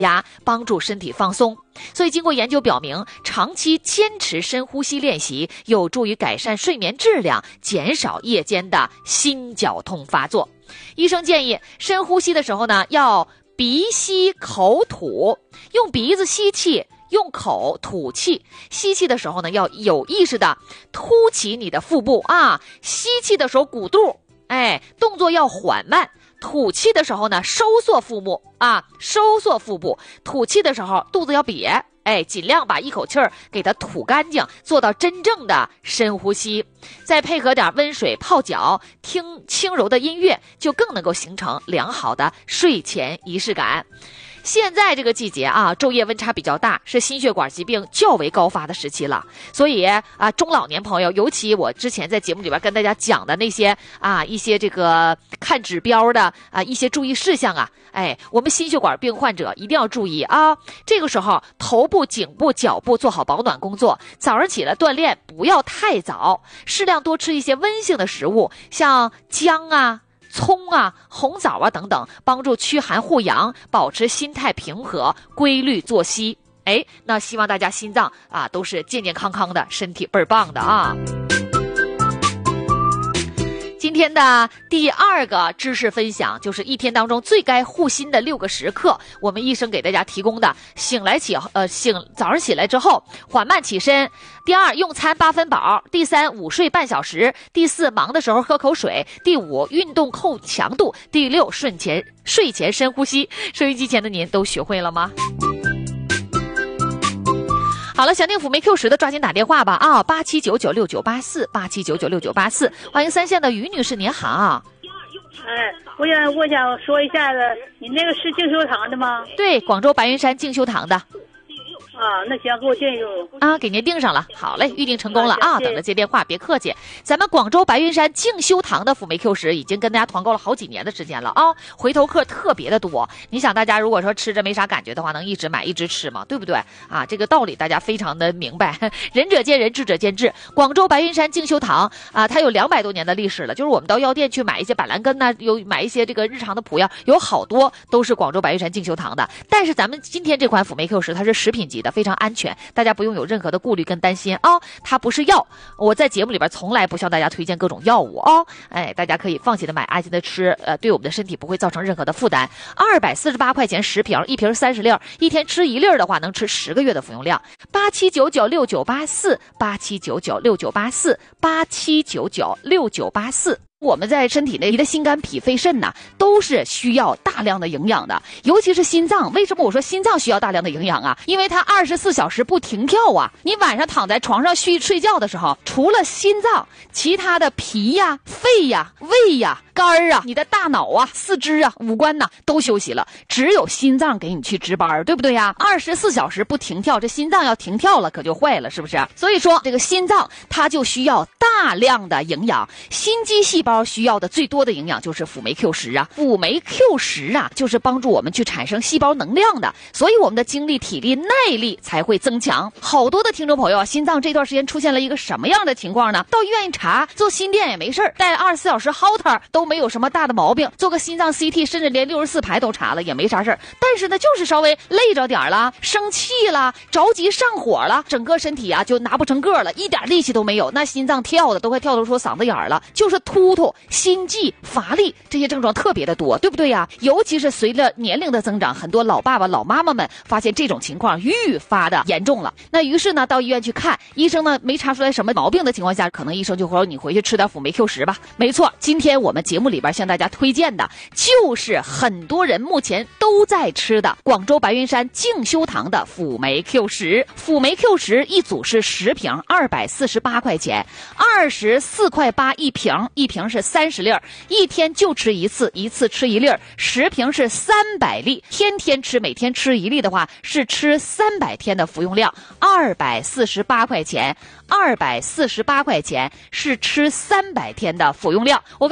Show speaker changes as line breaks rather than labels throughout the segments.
压，帮助身体放松。所以经过研究表明，长期坚持深呼吸练习有助于改善睡眠质量，减少夜间的心绞痛发作。医生建议深呼吸的时候呢，要鼻吸口吐，用鼻子吸气，用口吐气。吸气的时候呢，要有意识的凸起你的腹部啊，吸气的时候鼓肚，动作要缓慢。吐气的时候呢，收缩腹部啊，收缩腹部。吐气的时候肚子要瘪，尽量把一口气儿给它吐干净，做到真正的深呼吸。再配合点温水泡脚，听轻柔的音乐，就更能够形成良好的睡前仪式感。现在这个季节啊，昼夜温差比较大，是心血管疾病较为高发的时期了。所以中老年朋友，尤其我之前在节目里边跟大家讲的那些一些这个看指标的一些注意事项我们心血管病患者一定要注意啊。这个时候头部、颈部、脚部做好保暖工作，早上起来锻炼不要太早，适量多吃一些温性的食物，像姜葱红枣等等，帮助驱寒护阳，保持心态平和，规律作息。那希望大家心脏都是健健康康的，身体倍儿棒的啊。今天的第二个知识分享就是一天当中最该护心的6个时刻，我们医生给大家提供的。早上起来之后缓慢起身，第2用餐8分饱，第3午睡半小时，第4忙的时候喝口水，第5运动扣强度，第6睡前深呼吸。收音机前的您都学会了吗？好了，想听辅酶 Q10的抓紧打电话吧87996984，87996984。欢迎3线的于女士，您好。
我想说一下子，你那个是静修堂的吗？
对，广州白云山静修堂的。
那行，给我定一
给您定上了。好嘞，预定成功了等着接电话，别客气。咱们广州白云山静修堂的辅酶 Q10已经跟大家团购了好几年的时间了回头客特别的多。你想大家如果说吃着没啥感觉的话，能一直买一直吃吗？对不对这个道理大家非常的明白。仁者见仁，智者见智。广州白云山静修堂它有200多年的历史了，就是我们到药店去买一些板蓝根有买一些这个日常的补药，有好多都是广州白云山静修堂的。但是咱们今天这款辅酶 Q10它是食品级的，非常安全，大家不用有任何的顾虑跟担心它不是药。我在节目里边从来不向大家推荐各种药物大家可以放心的买，安心的吃，对我们的身体不会造成任何的负担。248块钱10瓶，1瓶30粒，一天吃1粒的话能吃10个月的服用量。87996984，87996984，87996984。我们在身体内的心肝脾肺肾都是需要大量的营养的，尤其是心脏。为什么我说心脏需要大量的营养因为它24小时不停跳你晚上躺在床上睡觉的时候，除了心脏，其他的脾肺胃肝你的大脑四肢五官都休息了，只有心脏给你去值班，对不对24小时不停跳，这心脏要停跳了可就坏了，是不是？所以说这个心脏它就需要大量的营养，心肌细胞需要的最多的营养就是辅酶 Q10辅酶 Q10就是帮助我们去产生细胞能量的，所以我们的精力、体力、耐力才会增强。好多的听众朋友心脏这段时间出现了一个什么样的情况呢？到医院一查，做心电也没事，带24小时 Holter 都没有什么大的毛病，做个心脏 CT 甚至连64排都查了也没啥事儿。但是呢，就是稍微累着点了，生气了，着急上火了，整个身体就拿不成个了，一点力气都没有，那心脏跳的都快跳出嗓子眼了，就是突突、心悸、乏力，这些症状特别的多，对不对尤其是随着年龄的增长，很多老爸爸老妈妈们发现这种情况愈发的严重了。那于是呢，到医院去看，医生呢没查出来什么毛病的情况下，可能医生就说你回去吃点辅酶 Q10吧。没错，今天我们节目里边向大家推荐的就是很多人目前都在吃的广州白云山静修堂的辅酶 Q10。辅酶 Q10一组是10瓶，248块钱，24块8一瓶，一瓶是30粒，一天就吃一次，一次吃1粒，10瓶是300粒，天天吃，每天吃1粒的话是吃300天的服用量。248块钱，248块钱是吃300天的服用量。我告诉大家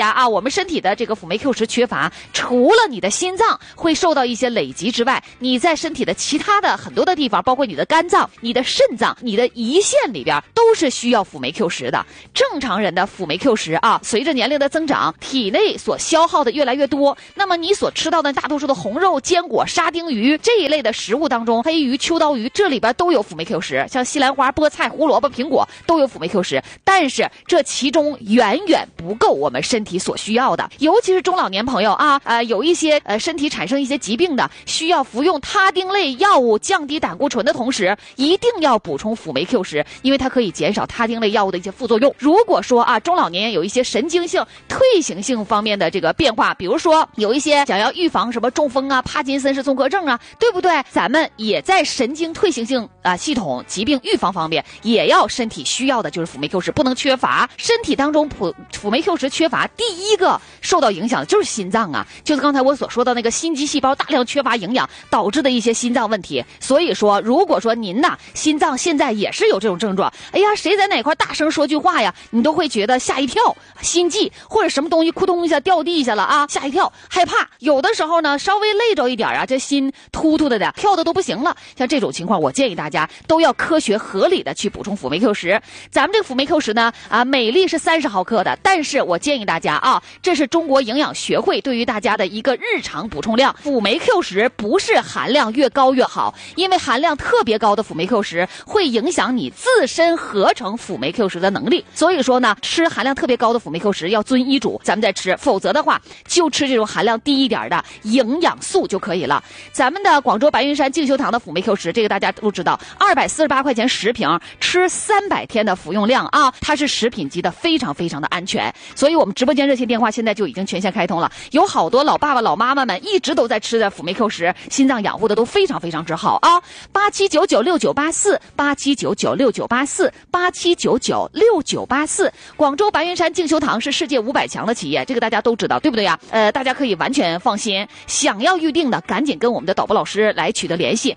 家啊，我们身体的这个辅酶 Q10缺乏，除了你的心脏会受到一些累积之外，你在身体的其他的很多的地方，包括你的肝脏、你的肾脏、你的胰腺里边，都是需要辅酶 Q10的。正常人的辅酶 Q10啊，随着年龄的增长，体内所消耗的越来越多，那么你所吃到的大多数的红肉、坚果、沙丁鱼这一类的食物当中，黑鱼、秋刀鱼这里边都有辅酶 Q10，像西兰花、菠菜、胡萝卜、苹果都有辅酶 Q10，但是这其中远远不够我们身体所需要的，尤其是中老年朋友啊，有一些身体产生一些疾病的，需要服用他汀类药物降低胆固醇的同时，一定要补充辅酶 Q10，因为它可以减少他汀类药物的一些副作用。如果说啊，中老年有一些神经性、退行性方面的这个变化，比如说有一些想要预防什么中风啊、帕金森氏综合症啊，对不对？咱们也在神经退行性系统疾病预防方面，也要身体需要的就是辅酶 Q10，不能缺乏。身体当中辅酶 Q10缺乏，第一个受到影响的就是心脏啊，就是刚才我所说的那个心肌细胞大量缺乏营养导致的一些心脏问题。所以说，如果说您呐心脏现在也是有这种症状，哎呀，谁在哪块大声说句话呀，你都会觉得吓一跳，心悸或者什么东西扑通一下掉地下了啊，吓一跳，害怕。有的时候呢，稍微累着一点啊，这心突突的跳的都不行了。像这种情况，我建议大家都要科学合理的去补充辅酶 Q10。咱们这个辅酶 Q10呢，每粒是30毫克的，但是我建议大家啊，这是中国营养学会对于大家的一个日常补充量。辅酶 Q10不是含量越高越好，因为含量特别高的辅酶 Q10会影响你自身合成辅酶 Q10的能力。所以说呢，吃含量特别高的辅酶 Q10要遵医嘱，咱们再吃，否则的话就吃这种含量低一点的营养素就可以了。咱们的广州白云山静修堂的辅酶 Q10，这个大家都知道，248块钱10瓶，吃300天的服用量啊，它是食品级的，非常非常的安全。所以我们直播间热线电话现在就已经全线开通了，有好多老爸爸老妈妈们一直都在吃的辅酶 Q10，心脏养护的都非常非常之好啊。87996984，87996984，87996984。广州白云山静修堂是世界500强的企业，这个大家都知道，对不对呀？大家可以完全放心。想要预定的，赶紧跟我们的导播老师来取得联系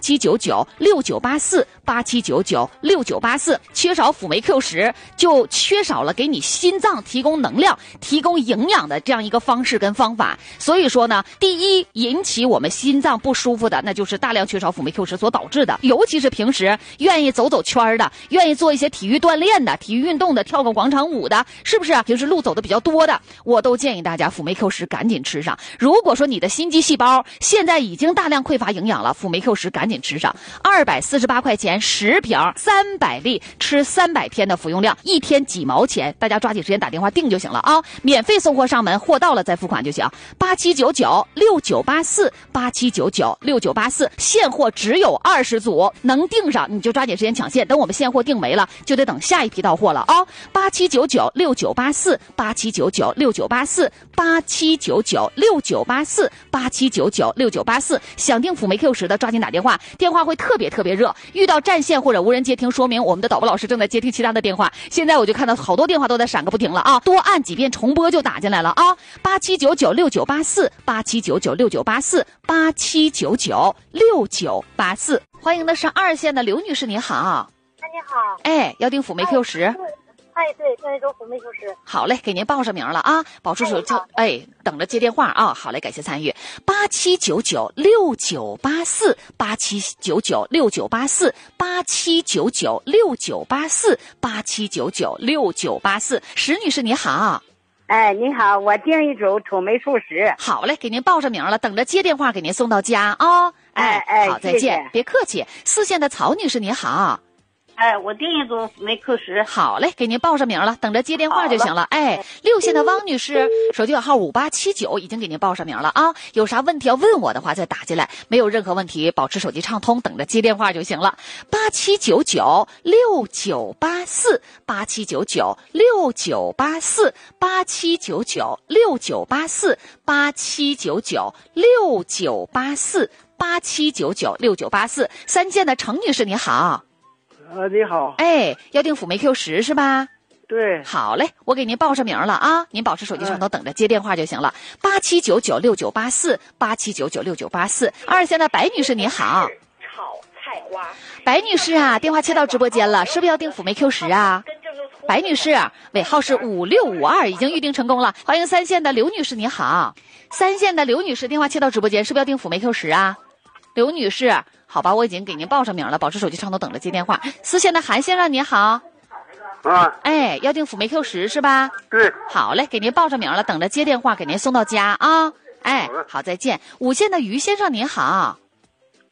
，87996984，87996984。缺少辅酶 Q10，就缺少了给你心脏提供能量、提供营养的这样一个方式跟方法。所以说呢，第一引起我们心脏不舒服的，那就是大量缺少辅酶 Q10所导致的。尤其是平时愿意走走圈的，愿意做一些体育锻炼的、体育运动的，跳个广场舞的，是不是？平时路走的比较多的，我都建议大家辅酶 Q10赶紧吃上。如果说你的心肌细胞现在已经大量匮乏营养了，辅酶 Q10赶紧吃上。248块钱10瓶，300粒，吃300天的服用量，一天几毛钱，大家抓紧时间打电话订就行了啊，免费送货上门，货到了再付款就行。87996984，87996984，现货只有20组，能订上你就抓紧时间抢现，等我们现货订没了，就得等下一批到货了啊。87996984，87996984，87996984，想订辅酶 Q10的抓紧打电话，电话会特别热，遇到占线或者无人接听，说明我们的导播老师正在接听其他的电话。现在我就看到好多电话都在闪个不停了啊，多按几遍重播就打进来了啊。87996984，87996984，87996984。欢迎的是2线的刘女士，你好。
你好。
哎，要订辅酶 Q10。
对，订一周辅酶 Q10。
好嘞，给您报上名了啊，保持手机，等着接电话啊。好嘞，感谢参与。87996984，87996984，87996984，87996984。石女士你好。
哎，您好，我订一组土酶素食。
好嘞，给您报上名了，等着接电话给您送到家啊。好，再见，
谢谢，
别客气。4线的曹女士你好。
我订一组辅酶 Q10。
好嘞，给您报上名了，等着接电话就行了。6线的汪女士，手机号5879，已经给您报上名了啊。有啥问题要问我的话，再打进来，没有任何问题，保持手机畅通，等着接电话就行了。87996984，87996984，87996984，87996984。3线的程女士你好。
你好。
要订辅酶 Q10是吧？
对。
好嘞，我给您报上名了啊，您保持手机上头等着接电话就行了。87996984，87996984。2线的白女士你好。
炒菜花。
白女士啊，电话切到直播间了，是不是要订辅酶 Q10啊？ 白女士，尾号是5652，已经预定成功了。欢迎3线的刘女士，你好。3线的刘女士电话切到直播间，是不是要订辅酶 Q10啊？刘女士，好吧，我已经给您报上名了，保持手机畅通，等着接电话。4线的韩先生，你好。哎，要订辅酶 Q10是吧？
对。
好嘞，给您报上名了，等着接电话，给您送到家啊。哎，好，再见。5线的于先生，您好。